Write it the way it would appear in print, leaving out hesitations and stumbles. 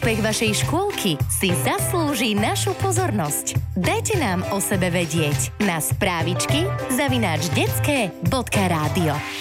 úspech vašej škôlky si zaslúži našu pozornosť. Dajte nám o sebe vedieť na správičky @detske.radio.